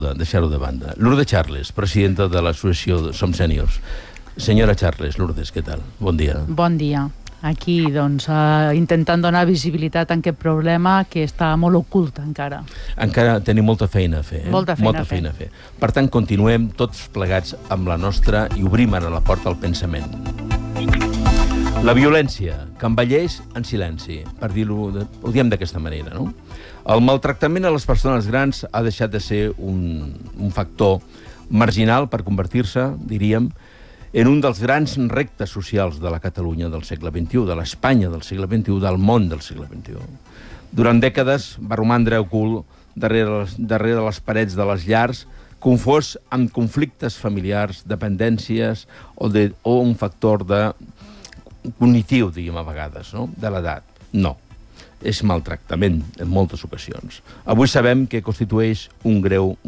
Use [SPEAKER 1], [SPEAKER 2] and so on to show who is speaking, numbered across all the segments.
[SPEAKER 1] deixar-ho de banda. Lourdes Charles, presidenta de l'associació Som Sèniors. Senyora Charles, Lourdes, què tal? Bon dia.
[SPEAKER 2] Bon dia. Aquí, doncs, intentant donar visibilitat a aquest problema que està molt ocult encara.
[SPEAKER 1] Encara tenim molta feina a fer.
[SPEAKER 2] Molta feina a fer.
[SPEAKER 1] Per tant, continuem tots plegats amb la nostra i obrim ara la porta al pensament. La violència, que envelleix en silenci, per dir-ho, ho diem d'aquesta manera, no? El maltractament a les persones grans ha deixat de ser un factor marginal per convertir-se, diríem, en un dels grans reptes socials de la Catalunya del segle XXI, de l'Espanya del segle XXI, del món del segle XXI. Durant dècades va romandre ocult darrere les parets de les llars, confós amb conflictes familiars, dependències o un factor cognitiu, diguem a vegades, no? De l'edat. No. És maltractament en moltes ocasions. Avui sabem que constitueix una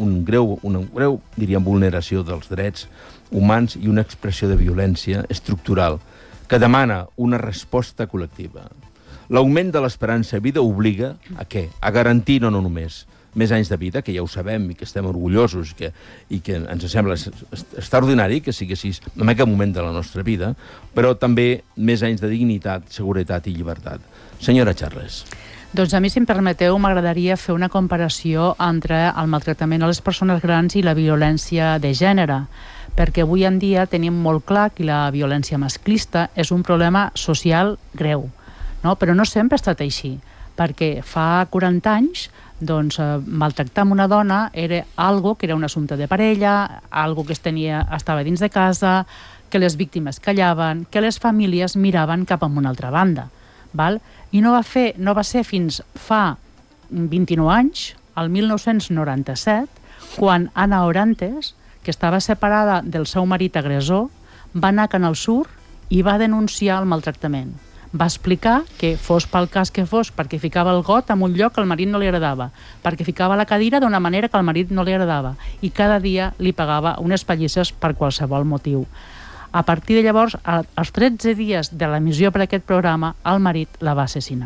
[SPEAKER 1] greu, diríem, vulneració dels drets humans i una expressió de violència estructural que demana una resposta col·lectiva. L'augment de l'esperança de vida obliga a què? A garantir no només més anys de vida, que ja ho sabem i que estem orgullosos i que ens sembla extraordinari que sigui així en aquest moment de la nostra vida, però també més anys de dignitat, seguretat i llibertat. Senyora Charles.
[SPEAKER 2] Doncs a mi, si em permeteu, m'agradaria fer una comparació entre el maltractament a les persones grans i la violència de gènere, perquè avui en dia tenim molt clar que la violència masclista és un problema social greu, no? Però no sempre ha estat així, perquè fa 40 anys maltractar una dona era algo que era un assumpte de parella, algo que estava dins de casa, que les víctimes callaven, que les famílies miraven cap a una altra banda. Val? I no va ser fins fa 29 anys, el 1997, quan Ana Orantes, que estava separada del seu marit agressor, va anar a Canal Sur i va denunciar el maltractament. Va explicar que fos pel cas que fos, perquè ficava el got en un lloc que al marit no li agradava, perquè ficava la cadira d'una manera que al marit no li agradava, i cada dia li pagava unes pallisses per qualsevol motiu. A partir de llavors, als 13 dies de l'emissió per aquest programa, el marit la va assassinar.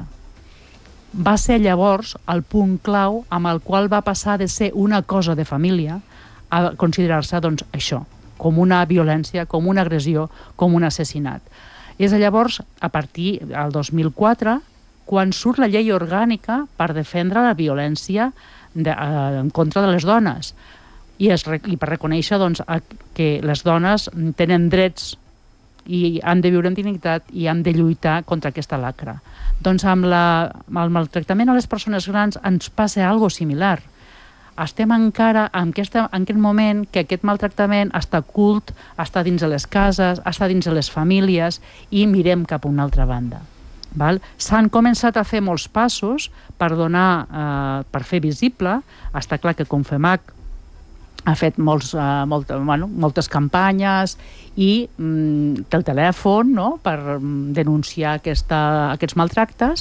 [SPEAKER 2] Va ser llavors el punt clau amb el qual va passar de ser una cosa de família a considerar-se, doncs, això, com una violència, com una agressió, com un assassinat. És llavors, a partir del 2004, quan surt la llei orgànica per defendre la violència en contra de les dones i per reconèixer que les dones tenen drets i han de viure amb dignitat i han de lluitar contra aquesta lacra. Doncs amb el maltractament a les persones grans ens passa algo similar. Estem encara en aquest moment que aquest maltractament està ocult, està dins de les cases, està dins de les famílies i mirem cap a una altra banda. S'han començat a fer molts passos per fer visible. Està clar que Confemac ha fet moltes campanyes i té el telèfon per denunciar aquests maltractes.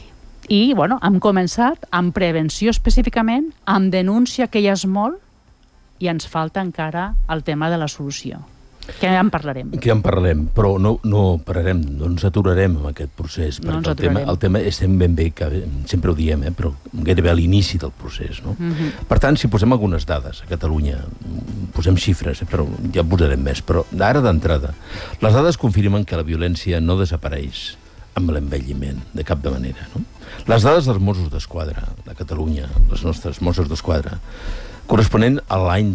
[SPEAKER 2] I hem començat amb prevenció específicament, amb denúncia, que ja és molt, i ens falta encara el tema de la solució, que ja en parlarem.
[SPEAKER 1] Que en parlarem, però no pararem, no ens aturarem amb aquest procés, perquè el tema estem ben bé, que sempre ho diem, però gairebé a l'inici del procés. No? Per tant, si posem algunes dades a Catalunya, posem xifres, però ja en posarem més, però ara d'entrada, les dades confirmen que la violència no desapareix amb l'envelliment, de cap de manera. No? Les dades dels Mossos d'Esquadra de Catalunya, les nostres Mossos d'Esquadra, corresponent a l'any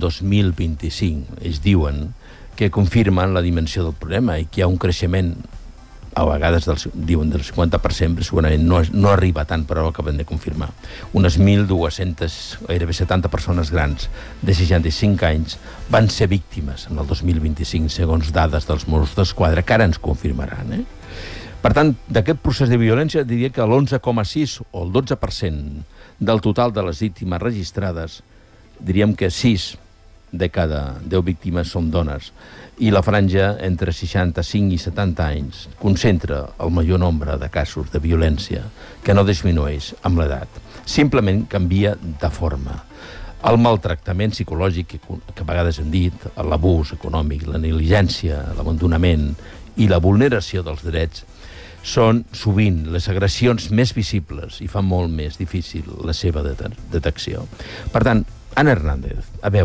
[SPEAKER 1] 2025, ells diuen que confirmen la dimensió del problema i que hi ha un creixement, a vegades diuen del 50%, però segurament no arriba tant, però ho acaben de confirmar. Unes 1.200, gairebé 70 persones grans de 65 anys van ser víctimes en el 2025, segons dades dels Mossos d'Esquadra, que ara ens confirmaran. Per tant, d'aquest procés de violència diria que l'11,6 o el 12% del total de les víctimes registrades, diríem que 6 de cada 10 víctimes són dones, i la franja entre 65 i 70 anys concentra el major nombre de casos de violència, que no disminueix amb l'edat, simplement canvia de forma. El maltractament psicològic, que a vegades hem dit, l'abús econòmic, la negligència, l'abandonament i la vulneració dels drets són sovint les agressions més visibles i fan molt més difícil la seva detecció. Per tant, Ana Hernández, a veure,